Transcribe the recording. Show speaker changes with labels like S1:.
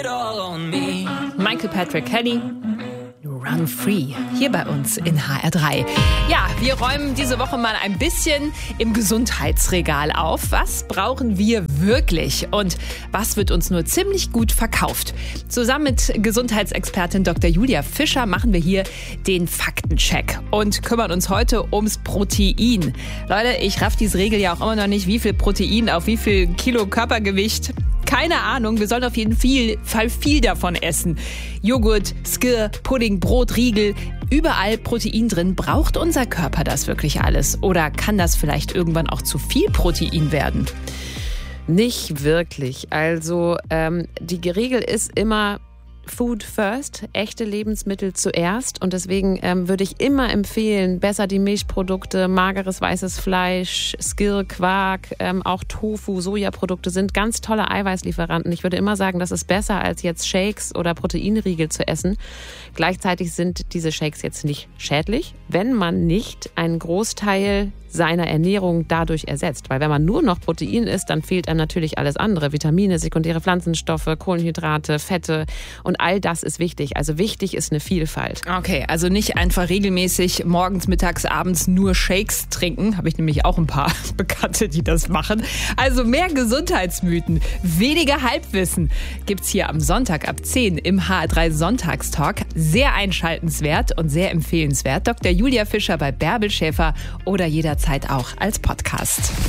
S1: Michael Patrick Kelly, Run Free, hier bei uns in HR3. Ja, wir räumen diese Woche mal ein bisschen im Gesundheitsregal auf. Was brauchen wir wirklich und was wird uns nur ziemlich gut verkauft? Zusammen mit Gesundheitsexpertin Dr. Julia Fischer machen wir hier den Faktencheck und kümmern uns heute ums Protein. Leute, ich raff diese Regel ja auch immer noch nicht, wie viel Protein auf wie viel Kilo Körpergewicht. Keine Ahnung, wir sollen auf jeden Fall viel davon essen. Joghurt, Skir, Pudding, Brot, Riegel, überall Protein drin. Braucht unser Körper das wirklich alles? Oder kann das vielleicht irgendwann auch zu viel Protein werden?
S2: Nicht wirklich. Also die Regel ist immer Food first, echte Lebensmittel zuerst. Und deswegen würde ich immer empfehlen, besser die Milchprodukte, mageres weißes Fleisch, Skir, Quark, auch Tofu, Sojaprodukte sind ganz tolle Eiweißlieferanten. Ich würde immer sagen, das ist besser, als jetzt Shakes oder Proteinriegel zu essen. Gleichzeitig sind diese Shakes jetzt nicht schädlich, wenn man nicht einen Großteil seiner Ernährung dadurch ersetzt. Weil wenn man nur noch Protein isst, dann fehlt einem natürlich alles andere. Vitamine, sekundäre Pflanzenstoffe, Kohlenhydrate, Fette und all das ist wichtig. Also wichtig ist eine Vielfalt.
S1: Okay, also nicht einfach regelmäßig morgens, mittags, abends nur Shakes trinken. Habe ich nämlich auch ein paar Bekannte, die das machen. Also mehr Gesundheitsmythen, weniger Halbwissen gibt's hier am Sonntag ab 10 im HR3 Sonntagstalk. Sehr einschaltenswert und sehr empfehlenswert. Dr. Julia Fischer bei Bärbel Schäfer oder jederzeit auch als Podcast.